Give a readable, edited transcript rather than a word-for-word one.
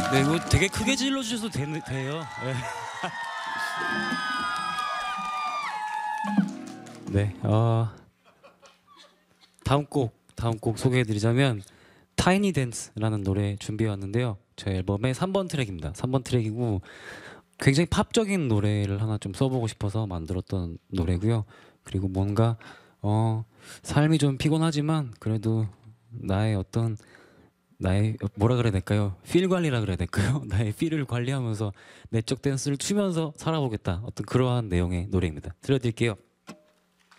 네, 이거 되게 크게 질러주셔도 돼요. 네. 다음 곡 소개해드리자면 타이니 댄스라는 노래 준비해왔는데요. 제 앨범의 3번 트랙입니다. 3번 트랙이고 굉장히 팝적인 노래를 하나 좀 써보고 싶어서 만들었던 노래고요. 그리고 뭔가 삶이 좀 피곤하지만 그래도 나의 뭐라 그래야 될까요? 필 관리라 그래야 될까요? 나의 필을 관리하면서 내적 댄스를 추면서 살아보겠다. 어떤 그러한 내용의 노래입니다. 들려드릴게요.